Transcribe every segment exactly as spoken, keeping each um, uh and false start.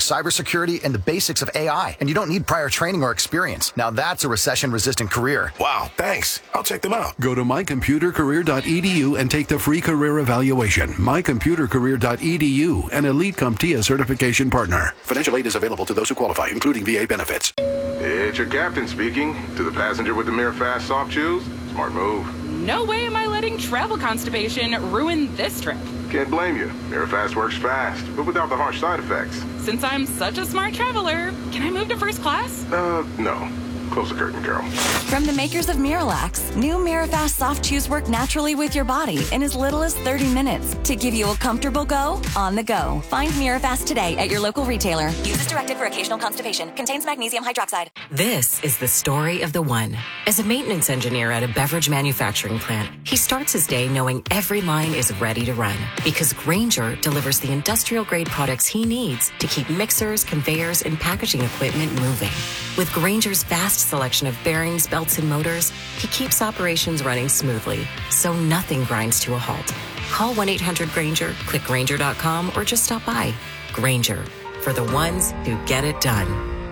cybersecurity and the basics of A I, and you don't need prior training or experience. Now that's a recession-resistant career. Wow, thanks. I'll check them out. Go to my computer career dot e d u and take the free career evaluation. my computer career dot e d u, an Elite CompTIA certification partner. Financial aid is available to those who qualify, including V A benefits. It's your captain speaking. To the passenger with the MiraFast soft chews, smart move. No way am I letting travel constipation ruin this trip. Can't blame you. MiraFast works fast, but without the harsh side effects. Since I'm such a smart traveler, can I move to first class? Uh, no. Close the curtain, girl. From the makers of Miralax, new MiraFast soft chews work naturally with your body in as little as thirty minutes to give you a comfortable go on the go. Find MiraFast today at your local retailer. Use as directed for occasional constipation. Contains magnesium hydroxide. This is the story of the one. As a maintenance engineer at a beverage manufacturing plant, he starts his day knowing every line is ready to run because Grainger delivers the industrial-grade products he needs to keep mixers, conveyors, and packaging equipment moving. With Grainger's vast selection of bearings, belts, and motors, he keeps operations running smoothly, so nothing grinds to a halt. Call one eight hundred Grainger, click Grainger dot com, or just stop by. Grainger, for the ones who get it done.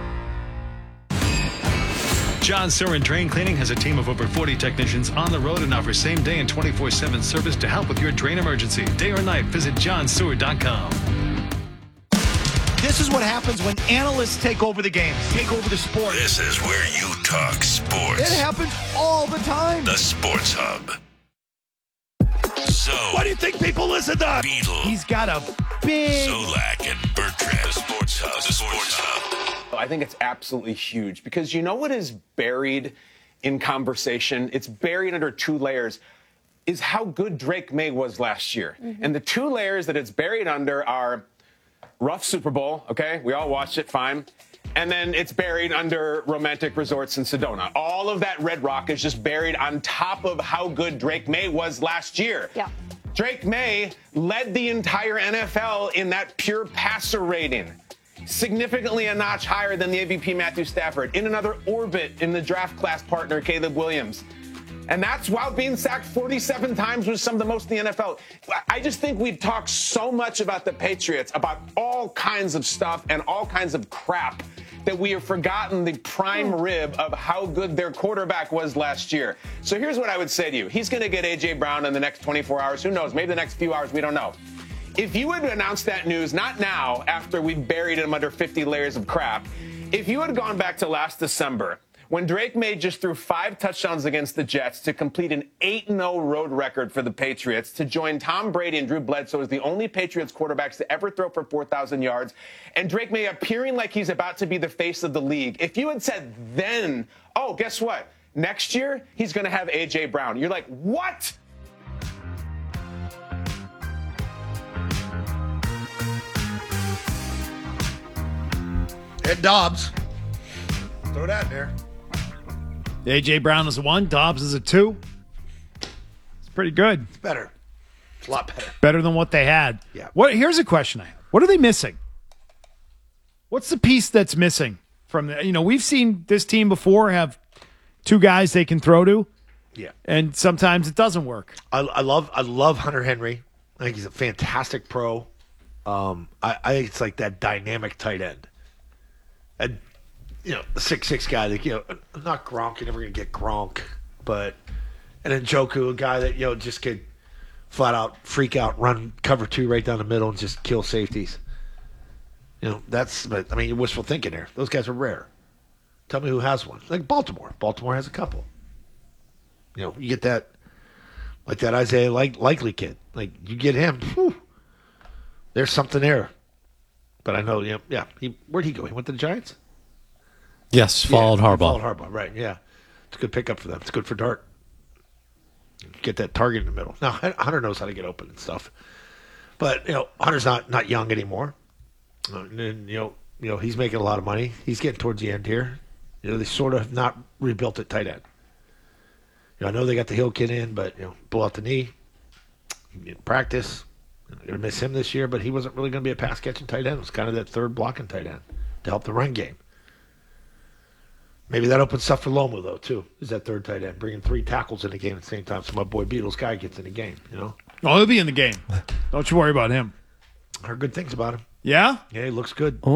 John Surin Drain Cleaning has a team of over forty technicians on the road and offers same-day and twenty-four seven service to help with your drain emergency. Day or night, visit john sewer dot com. This is what happens when analysts take over the games, take over the sport. This is where you talk sports. It happens all the time. The Sports Hub. So, why do you think people listen to Beetle? He's got a big... Solak and Bertrand. The Sports Hub. The Sports Hub. I think it's absolutely huge because you know what is buried in conversation? It's buried under two layers. Is how good Drake May was last year. Mm-hmm. And the two layers that it's buried under are... rough Super Bowl, okay? We all watched it, fine. And then it's buried under romantic resorts in Sedona. All of that red rock is just buried on top of how good Drake May was last year. Yeah. Drake May led the entire N F L in that pure passer rating. Significantly a notch higher than the M V P Matthew Stafford. In another orbit in the draft class partner, Caleb Williams. And that's while being sacked forty-seven times was some of the most in the N F L. I just think we've talked so much about the Patriots, about all kinds of stuff and all kinds of crap, that we have forgotten the prime rib of how good their quarterback was last year. So here's what I would say to you. He's going to get A J. Brown in the next twenty-four hours. Who knows? Maybe the next few hours. We don't know. If you had announced that news, not now, after we've buried him under fifty layers of crap, if you had gone back to last December, when Drake May just threw five touchdowns against the Jets to complete an eight and oh road record for the Patriots, to join Tom Brady and Drew Bledsoe as the only Patriots quarterbacks to ever throw for four thousand yards, and Drake May appearing like he's about to be the face of the league, if you had said then, oh, guess what? Next year, he's going to have A J. Brown. You're like, what? Ed Dobbs. Throw that in there. A J. Brown is a one. Dobbs is a two. It's pretty good. It's better. It's a lot better. Better than what they had. Yeah. What? Here's a question I have. What are they missing? What's the piece that's missing from the, you know, we've seen this team before have two guys they can throw to. Yeah. And sometimes it doesn't work. I, I love I love Hunter Henry. I think he's a fantastic pro. Um, I, I think it's like that dynamic tight end. And, you know, the six six guy that, you know, not Gronk, you're never going to get Gronk, but and then Njoku, a guy that, you know, just could flat out freak out, run cover two right down the middle and just kill safeties. You know, that's, but I mean, you're wishful thinking there. Those guys are rare. Tell me who has one. Like Baltimore. Baltimore has a couple. You know, you get that, like that Isaiah like, Likely kid. Like, you get him, whew, there's something there. But I know, you know, yeah, he, where'd he go? He went to the Giants? Yes, followed yeah, Harbaugh. Followed Harbaugh, right, yeah. It's a good pickup for them. It's good for Dart. Get that target in the middle. Now, Hunter knows how to get open and stuff. But, you know, Hunter's not, not young anymore. And, and, you know, you know, he's making a lot of money. He's getting towards the end here. You know, they sort of not rebuilt at tight end. You know, I know they got the Hill kid in, but, you know, blow out the knee. In practice. I'm going to miss him this year, but he wasn't really going to be a pass-catching tight end. It was kind of that third blocking tight end to help the run game. Maybe that opens stuff for Lomu, though, too, is that third tight end, bringing three tackles in the game at the same time so my boy Beatles guy gets in the game, you know? Oh, he'll be in the game. Don't you worry about him. I heard good things about him. Yeah? Yeah, he looks good. Oh.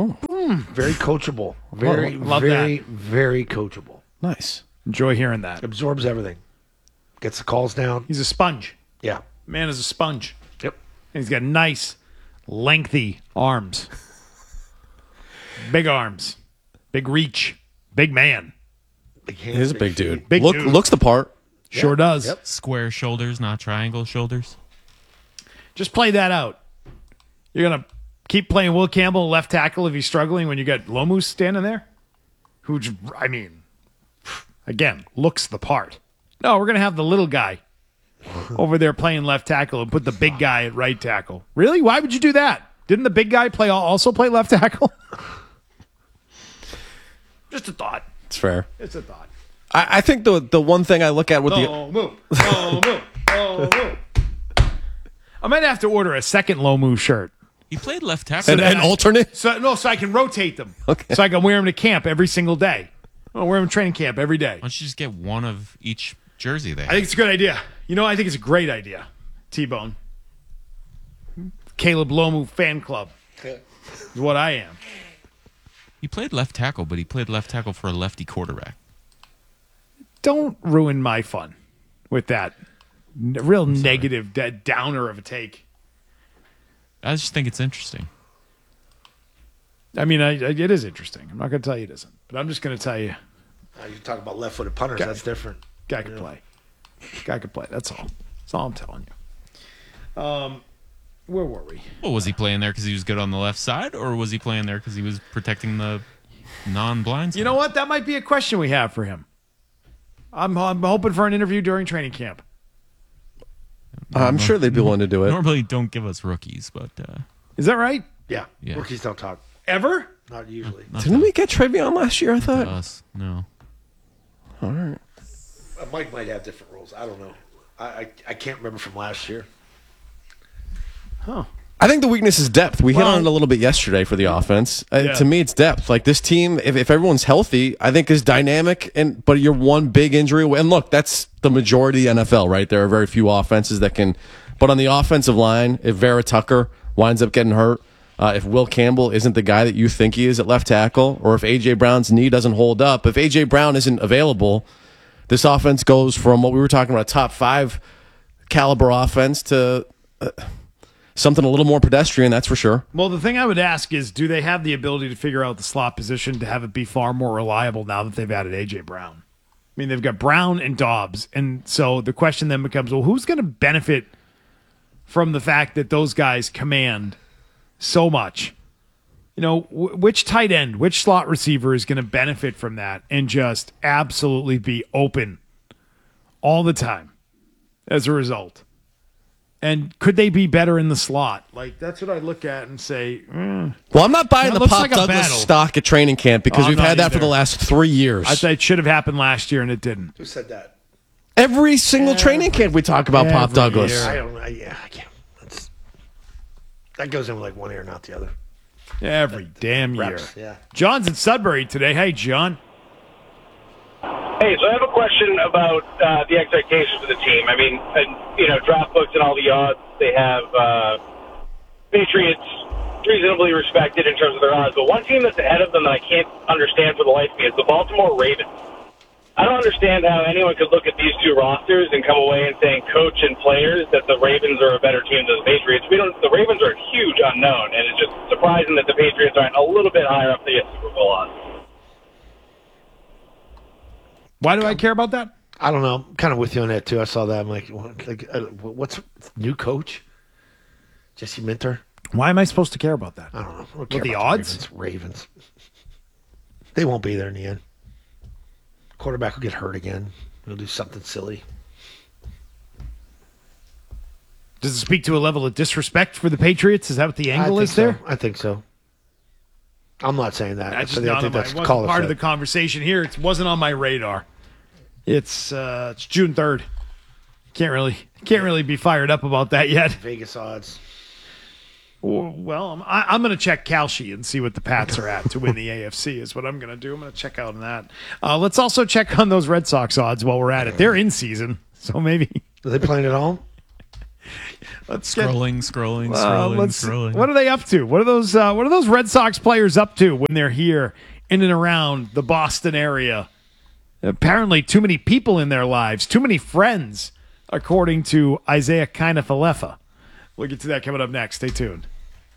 Mm, very coachable. Very, oh, love very, that. very coachable. Nice. Enjoy hearing that. Absorbs everything. Gets the calls down. He's a sponge. Yeah. Man is a sponge. Yep. And he's got nice, lengthy arms. Big arms. Big reach. Big man. Big hands, He's a big dude. Big Look, dude. Looks the part. Sure Yeah. does. Yep. Square shoulders, not triangle shoulders. Just play that out. You're going to keep playing Will Campbell left tackle if he's struggling when you got Lomu standing there? Who, I mean, again, looks the part. No, we're going to have the little guy over there playing left tackle and put the big guy at right tackle. Really? Why would you do that? Didn't the big guy play also play left tackle? Just a thought. It's fair. It's a thought. I, I think the the one thing I look at with the Lomu. Lomu. Lomu. I might have to order a second Lomu shirt. He played left tackle. an, an alternate. So no, so I can rotate them. Okay. So I can wear them to camp every single day. I'll wear them to training camp every day. Why don't you just get one of each jersey there? I think it's a good idea. You know, I think it's a great idea. T-Bone. Caleb Lomu fan club is what I am. He played left tackle, but he played left tackle for a lefty quarterback. Don't ruin my fun with that n- real negative, d- downer of a take. I just think it's interesting. I mean, I, I, it is interesting. I'm not going to tell you it isn't, but I'm just going to tell you, Uh, you talk about left-footed punters. Guy- That's different. guy could Yeah. play. Guy could play. That's all. That's all I'm telling you. Um, where were we? Well, was he playing there because he was good on the left side, or was he playing there because he was protecting the non-blind side? You know what? That might be a question we have for him. I'm I'm hoping for an interview during training camp. I'm sure they'd be willing to do it. Normally don't give us rookies, but uh, Is that right? Yeah. Yeah. Rookies don't talk. Ever? Not usually. not Didn't to- we get Travion last year? I to thought. us. No. All right. Uh, Mike might have different rules. I don't know. I, I I can't remember from last year. Huh. I think the weakness is depth. We Well- hit on it a little bit yesterday for the offense. Uh, Yeah. To me, it's depth. Like this team, if, if everyone's healthy, I think is dynamic. And but you're one big injury away. And look, that's the majority of the N F L, right? There are very few offenses that can. But on the offensive line, if Vera Tucker winds up getting hurt, uh, if Will Campbell isn't the guy that you think he is at left tackle, or if A J Brown's knee doesn't hold up, if A J Brown isn't available, this offense goes from what we were talking about, a top five caliber offense to uh, something a little more pedestrian, that's for sure. Well, the thing I would ask is, do they have the ability to figure out the slot position to have it be far more reliable now that they've added A J Brown? I mean, they've got Brown and Dobbs, and so the question then becomes, well, who's going to benefit from the fact that those guys command so much? You know, w- which tight end, which slot receiver is going to benefit from that and just absolutely be open all the time as a result? And could they be better in the slot? Like, that's what I look at and say, mm. Well, I'm not buying That the looks Pop like a Douglas battle. stock at training camp because Oh, we've I'm had not that for the either. last three years. I thought it should have happened last year and it didn't. Who said that? Every single training camp we talk about Pop Every Douglas. year. I don't. I, yeah, I can't. That's, that goes in with like one ear, not the other. Every damn year. Reps, yeah. John's in Sudbury today. Hey, John. Hey, so I have a question about uh, the expectations of the team. I mean, and, you know, draft books and all the odds, they have uh, Patriots reasonably respected in terms of their odds. But one team that's ahead of them that I can't understand for the life of me is the Baltimore Ravens. I don't understand how anyone could look at these two rosters and come away and saying, coach and players, that the Ravens are a better team than the Patriots. We don't. The Ravens are a huge unknown, and it's just surprising that the Patriots aren't a little bit higher up the Super Bowl odds. Why do I care about that? I don't know. I'm kind of with you on that too. I saw that. I'm like, what, like uh, what's new coach? Jesse Minter. Why am I supposed to care about that? I don't know. I don't With care the about odds? Ravens. Ravens. They won't be there in the end. Quarterback will get hurt again. He'll do something silly. Does it speak to a level of disrespect for the Patriots? Is that what the I angle think is there? so. I think so. I'm not saying that. That's So just I not think on my, that's it wasn't call part of it. the conversation here. It wasn't on my radar. It's uh, it's June third. Can't really can't really be fired up about that yet. Vegas odds. Well, I'm, I, I'm going to check Kalshi and see what the Pats are at to win the A F C is what I'm going to do. I'm going to check out on that. Uh, let's also check on those Red Sox odds while we're at it. They're in season, so maybe. Are they playing at home? Let's get, scrolling, scrolling, uh, scrolling, let's, scrolling. What are they up to? What are those? Uh, what are those Red Sox players up to when they're here in and around the Boston area? Apparently, too many people in their lives, too many friends, according to Isaiah Kiner-Falefa. We'll get to that coming up next. Stay tuned.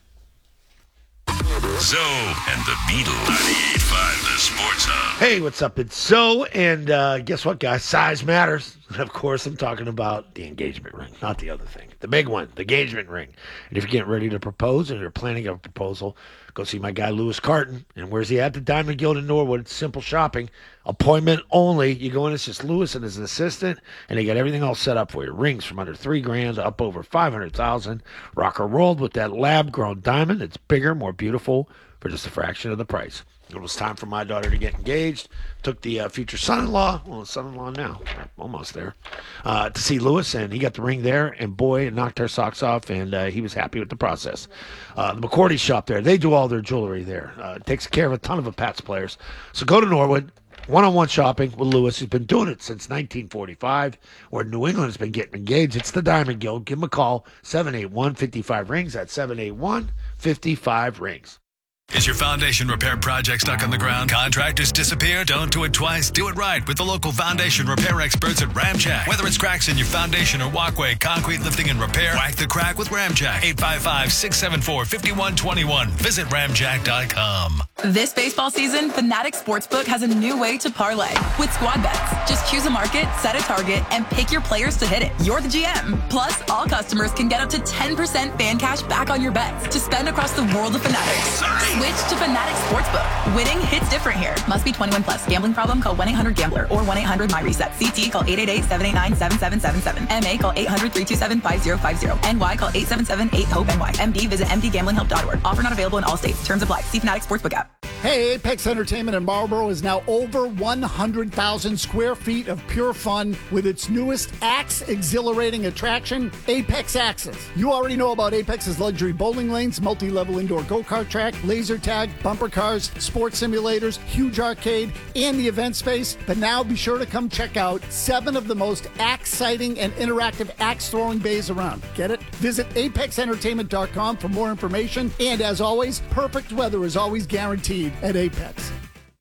Zoe and the Beatles. ninety-eight point five, the Sports Hub. Hey, what's up? It's Zoe, and uh, guess what, guys? Size matters. And of course, I'm talking about the engagement ring, not the other thing. The big one, the engagement ring. And if you're getting ready to propose and you're planning a proposal, go see my guy, Lewis Carton. And where's he at? The Diamond Guild in Norwood. Simple shopping. Appointment only. You go in, it's just Lewis and his assistant, and they got everything all set up for you. Rings from under three grand up over five hundred thousand. Rocker rolled with that lab-grown diamond. It's bigger, more beautiful for just a fraction of the price. It was time for my daughter to get engaged. Took the uh, future son-in-law, well, son-in-law now, almost there, uh, to see Lewis, and he got the ring there, and boy, it knocked our socks off, and uh, he was happy with the process. Uh, the McCourty shop there, they do all their jewelry there. Uh, takes care of a ton of the Pats players. So go to Norwood, one-on-one shopping with Lewis. He's been doing it since nineteen forty-five, where New England's been getting engaged. It's the Diamond Guild. Give him a call, seven eight one, five five rings. That's seven eight one, five five rings. Is your foundation repair project stuck on the ground? Contractors disappear? Don't do it twice. Do it right with the local foundation repair experts at Ramjack. Whether it's cracks in your foundation or walkway, concrete lifting and repair, whack the crack with Ramjack. eight five five, six seven four, five one two one. Visit ramjack dot com. This baseball season, Fanatic Sportsbook has a new way to parlay with squad bets. Just choose a market, set a target, and pick your players to hit it. You're the G M. Plus, all customers can get up to ten percent fan cash back on your bets to spend across the world of Fanatics. Switch to Fanatic Sportsbook. Winning hits different here. Must be twenty-one plus. Gambling problem? Call one eight hundred gambler or one eight hundred my reset. C T call eight eight eight, seven eight nine, seven seven seven seven. M A call eight hundred, three two seven, five zero five zero. N Y call eight seven seven, eight hope N Y. M D visit m d gambling help dot org. Offer not available in all states. Terms apply. See Fanatic Sportsbook app. Hey, Apex Entertainment in Marlboro is now over one hundred thousand square feet of pure fun with its newest Axe exhilarating attraction, Apex Axes. You already know about Apex's luxury bowling lanes, multi-level indoor go-kart track, laser tag, bumper cars, sports simulators, huge arcade, and the event space. But now be sure to come check out seven of the most axe-sighting and interactive axe-throwing bays around. Get it? Visit apex entertainment dot com for more information. And as always, perfect weather is always guaranteed at Apex.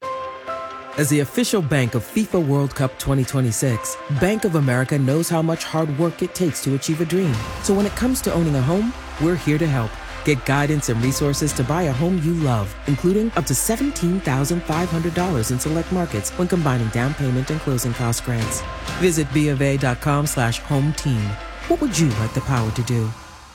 As the official bank of FIFA World Cup twenty twenty-six, Bank of America knows how much hard work it takes to achieve a dream. So when it comes to owning a home, we're here to help. Get guidance and resources to buy a home you love, including up to seventeen thousand five hundred dollars in select markets when combining down payment and closing cost grants. Visit bofa.com slash home team. What would you like the power to do?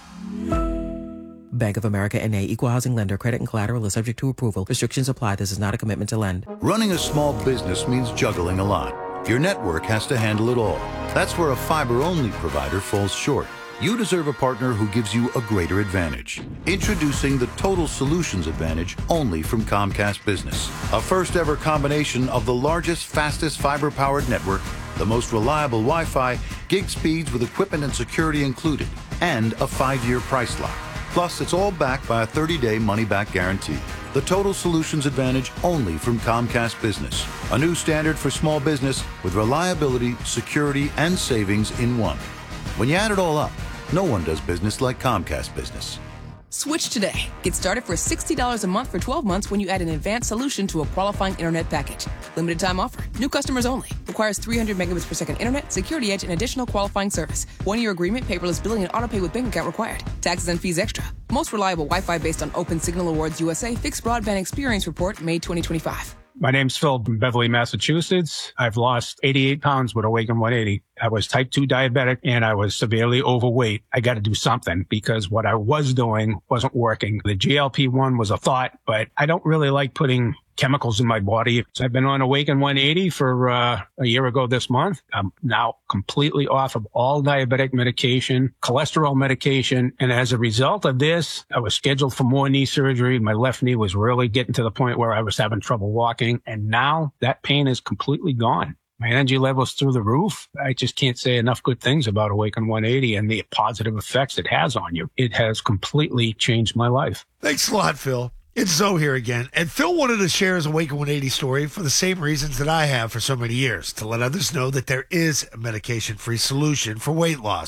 Bank of America N A, Equal Housing Lender. Credit and collateral is subject to approval. Restrictions apply. This is not a commitment to lend. Running a small business means juggling a lot. Your network has to handle it all. That's where a fiber-only provider falls short. You deserve a partner who gives you a greater advantage. Introducing the Total Solutions Advantage only from Comcast Business. A first-ever combination of the largest, fastest fiber-powered network, the most reliable Wi-Fi, gig speeds with equipment and security included, and a five-year price lock. Plus, it's all backed by a thirty-day money-back guarantee. The Total Solutions Advantage only from Comcast Business. A new standard for small business with reliability, security, and savings in one. When you add it all up, no one does business like Comcast Business. Switch today. Get started for sixty dollars a month for twelve months when you add an advanced solution to a qualifying internet package. Limited time offer. New customers only. Requires three hundred megabits per second internet, security edge, and additional qualifying service. One-year agreement, paperless billing, and autopay with bank account required. Taxes and fees extra. Most reliable Wi-Fi based on Open Signal Awards U S A Fixed Broadband Experience Report, May twenty twenty-five. My name's Phil from Beverly, Massachusetts. I've lost eighty-eight pounds with Awaken one eighty. I was type two diabetic and I was severely overweight. I got to do something because what I was doing wasn't working. The G L P one was a thought, but I don't really like putting chemicals in my body. So I've been on Awaken one eighty for uh, a year ago this month. I'm now completely off of all diabetic medication, cholesterol medication. And as a result of this, I was scheduled for more knee surgery. My left knee was really getting to the point where I was having trouble walking. And now that pain is completely gone. My energy level's through the roof. I just can't say enough good things about Awaken one eighty and the positive effects it has on you. It has completely changed my life. Thanks a lot, Phil. It's Zoe here again. And Phil wanted to share his Awaken one eighty story for the same reasons that I have for so many years, to let others know that there is a medication-free solution for weight loss.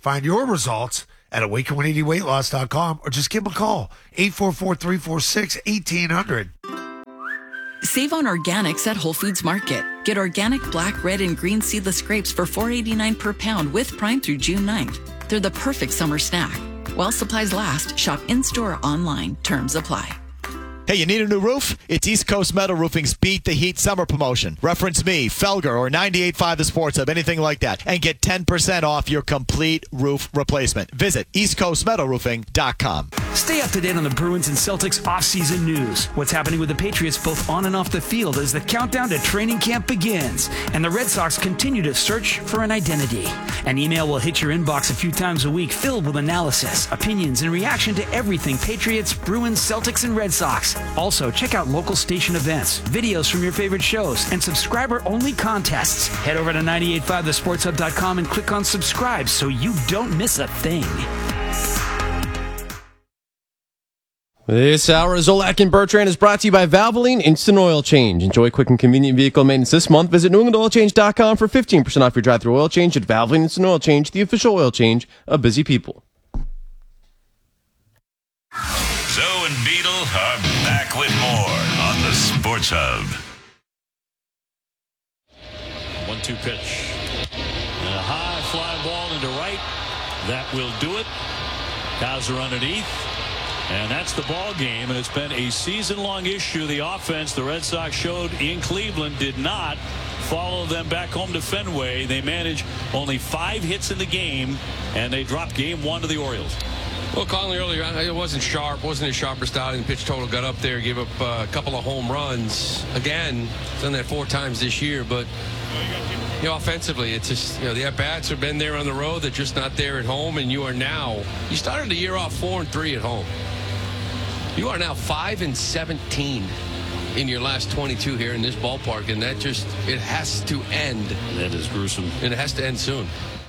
Find your results at awaken one eighty weight loss dot com or just give them a call, eight four four, three four six, one eight zero zero. Save on organics at Whole Foods Market. Get organic black, red, and green seedless grapes for four eighty-nine per pound with Prime through June ninth. They're the perfect summer snack. While supplies last, shop in-store or online. Terms apply. Hey, you need a new roof? It's East Coast Metal Roofing's Beat the Heat summer promotion. Reference me, Felger, or ninety-eight point five The Sports Hub, anything like that, and get ten percent off your complete roof replacement. Visit east coast metal roofing dot com. Stay up to date on the Bruins and Celtics offseason news. What's happening with the Patriots both on and off the field as the countdown to training camp begins. And the Red Sox continue to search for an identity. An email will hit your inbox a few times a week filled with analysis, opinions, and reaction to everything Patriots, Bruins, Celtics, and Red Sox. Also, check out local station events, videos from your favorite shows, and subscriber-only contests. Head over to ninety-eight point five the sports hub dot com and click on subscribe so you don't miss a thing. This hour of Zolak and Bertrand is brought to you by Valvoline Instant Oil Change. Enjoy quick and convenient vehicle maintenance this month. Visit new england oil change dot com for fifteen percent off your drive-thru oil change at Valvoline Instant Oil Change, the official oil change of busy people. Zoe and Beetle are back with more on the Sports Hub. one two pitch. And a high fly ball into right. That will do it. Kaiser underneath. And that's the ball game, and it's been a season-long issue. The offense the Red Sox showed in Cleveland did not follow them back home to Fenway. They managed only five hits in the game, and they dropped game one to the Orioles. Well, Conley earlier, it wasn't sharp, wasn't his sharper style, and pitch total got up there, gave up uh, a couple of home runs. Again, done that four times this year, but you know, offensively, it's just, you know, the at-bats have been there on the road, they're just not there at home, and you are now, you started the year off four and three at home. You are now five and seventeen in your last twenty-two here in this ballpark, and that just, it has to end. That is gruesome. And it has to end soon.